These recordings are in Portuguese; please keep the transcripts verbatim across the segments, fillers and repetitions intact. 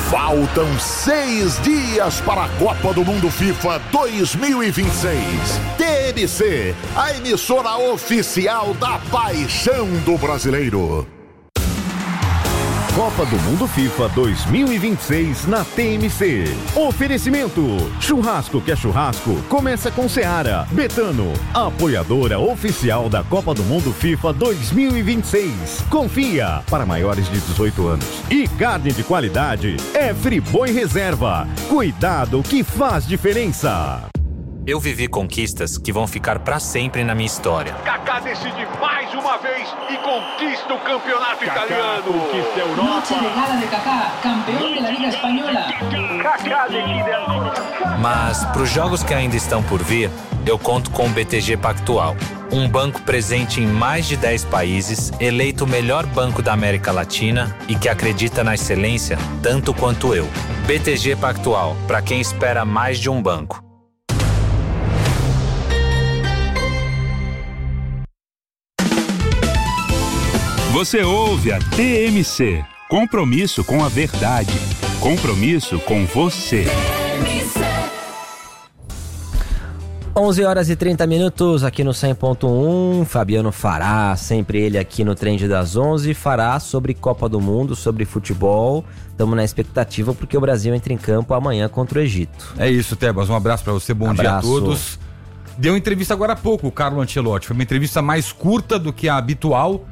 Faltam seis dias para a Copa do Mundo FIFA dois mil e vinte e seis. T M C, a emissora oficial da paixão do brasileiro. Copa do Mundo FIFA dois mil e vinte e seis na T M C. Oferecimento: churrasco que é churrasco, começa com Seara. Betano, apoiadora oficial da Copa do Mundo FIFA dois mil e vinte e seis. Confia, para maiores de dezoito anos. E carne de qualidade é Friboi Reserva. Cuidado que faz diferença. Eu vivi conquistas que vão ficar pra sempre na minha história. Kaká decide mais uma vez e conquista o campeonato Kaká italiano. Conquista a Europa. Noche de gala de Kaká, campeão da Liga Espanhola. Kaká decide agora. Mas pros jogos que ainda estão por vir, eu conto com o B T G Pactual. Um banco presente em mais de dez países, eleito o melhor banco da América Latina e que acredita na excelência tanto quanto eu. B T G Pactual, para quem espera mais de um banco. Você ouve a T M C. Compromisso com a verdade. Compromisso com você. onze horas e trinta minutos aqui no cem ponto um. Fabiano Fará, sempre ele aqui no Trend das onze. Fará sobre Copa do Mundo, sobre futebol. Estamos na expectativa porque o Brasil entra em campo amanhã contra o Egito. É isso, Tebas. Um abraço para você. Bom Abraço. dia a todos. Deu entrevista agora há pouco, o Carlo Ancelotti. Foi uma entrevista mais curta do que a habitual.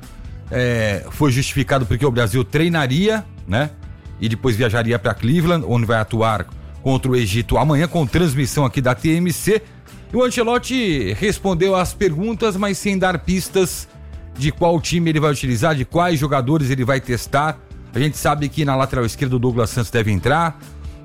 É, foi justificado porque o Brasil treinaria, né? E depois viajaria para Cleveland, onde vai atuar contra o Egito amanhã, com transmissão aqui da T M C. E o Ancelotti respondeu às perguntas, mas sem dar pistas de qual time ele vai utilizar, de quais jogadores ele vai testar. A gente sabe que na lateral esquerda o Douglas Santos deve entrar.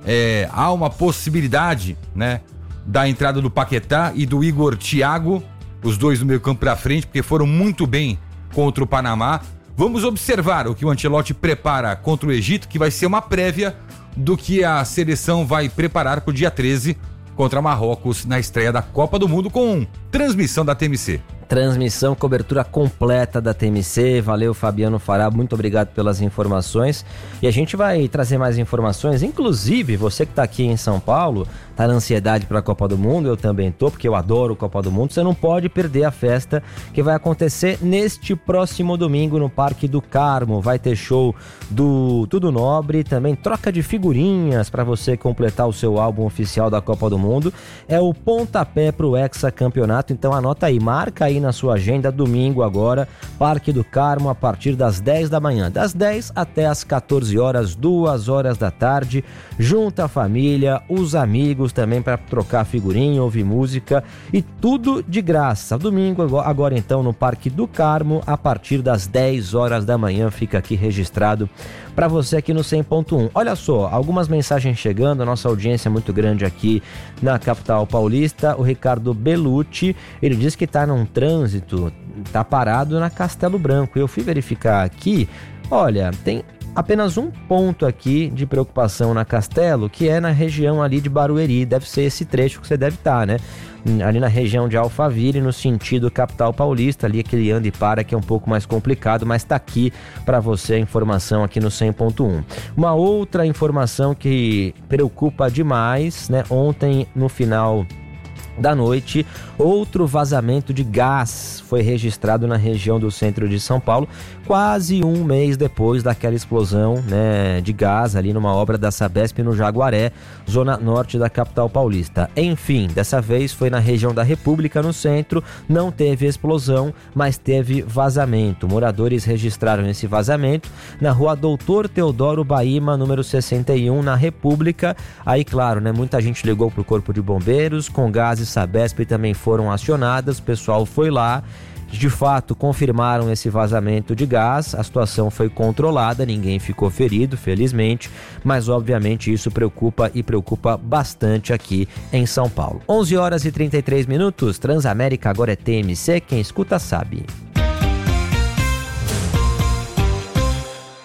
É, há uma possibilidade, né, da entrada do Paquetá e do Igor Thiago, os dois no meio campo para frente, porque foram muito bem contra o Panamá. Vamos observar o que o Ancelotti prepara contra o Egito, que vai ser uma prévia do que a seleção vai preparar para o dia treze contra Marrocos na estreia da Copa do Mundo, com transmissão da T M C. Transmissão, cobertura completa da T M C. Valeu, Fabiano Fará, muito obrigado pelas informações. E a gente vai trazer mais informações, inclusive você que está aqui em São Paulo, tá na ansiedade para a Copa do Mundo, eu também tô, porque eu adoro a Copa do Mundo. Você não pode perder a festa que vai acontecer neste próximo domingo no Parque do Carmo. Vai ter show do Tudo Nobre, também troca de figurinhas para você completar o seu álbum oficial da Copa do Mundo. É o pontapé pro hexacampeonato, então anota aí, marca aí na sua agenda, domingo agora, Parque do Carmo, a partir das dez da manhã, das dez até as quatorze horas, duas horas da tarde. Junta a família, os amigos também para trocar figurinha, ouvir música e tudo de graça. Domingo agora então no Parque do Carmo, a partir das dez horas da manhã, fica aqui registrado para você aqui no cem ponto um. Olha só, algumas mensagens chegando, a nossa audiência é muito grande aqui na capital paulista. O Ricardo Belucci, ele diz que está num trânsito, está parado na Castelo Branco. Eu fui verificar aqui, olha, tem apenas um ponto aqui de preocupação na Castelo, que é na região ali de Barueri. Deve ser esse trecho que você deve estar, né? Ali na região de Alphaville, no sentido capital paulista, ali aquele anda e para que é um pouco mais complicado, mas tá aqui para você a informação aqui no cem ponto um. Uma outra informação que preocupa demais, né? Ontem, no final da noite, outro vazamento de gás foi registrado na região do centro de São Paulo, quase um mês depois daquela explosão, né, de gás ali numa obra da Sabesp no Jaguaré, zona norte da capital paulista. Enfim, dessa vez foi na região da República, no centro, não teve explosão, mas teve vazamento. Moradores registraram esse vazamento na rua Doutor Teodoro Baíma, número sessenta e um, na República. Aí, claro, né, muita gente ligou pro Corpo de Bombeiros, com gases Sabesp também foram acionadas, o pessoal foi lá, de fato confirmaram esse vazamento de gás, a situação foi controlada, ninguém ficou ferido, felizmente, mas obviamente isso preocupa e preocupa bastante aqui em São Paulo. onze horas e trinta e três minutos, Transamérica agora é T M C, quem escuta sabe.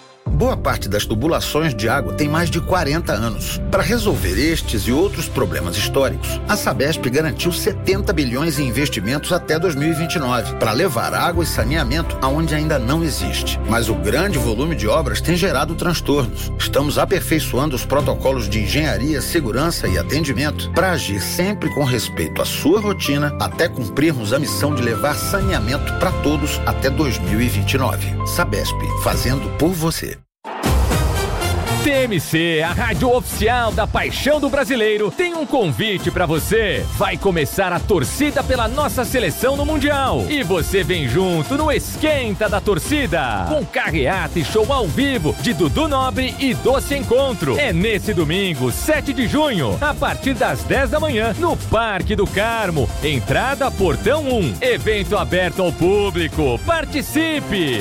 Boa parte das tubulações de água tem mais de quarenta anos. Para resolver estes e outros problemas históricos, a Sabesp garantiu setenta bilhões em investimentos até dois mil e vinte e nove, para levar água e saneamento aonde ainda não existe. Mas o grande volume de obras tem gerado transtornos. Estamos aperfeiçoando os protocolos de engenharia, segurança e atendimento para agir sempre com respeito à sua rotina até cumprirmos a missão de levar saneamento para todos até dois mil e vinte e nove. Sabesp, fazendo por você. T M C, a rádio oficial da Paixão do Brasileiro, tem um convite pra você. Vai começar a torcida pela nossa seleção no Mundial. E você vem junto no Esquenta da Torcida, com carreata e show ao vivo de Dudu Nobre e Doce Encontro. É nesse domingo, sete de junho, a partir das dez da manhã, no Parque do Carmo. Entrada Portão um. Evento aberto ao público. Participe!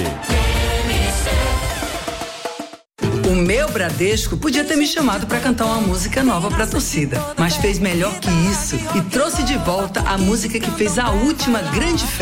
O meu Bradesco podia ter me chamado para cantar uma música nova para a torcida, mas fez melhor que isso e trouxe de volta a música que fez a última grande festa.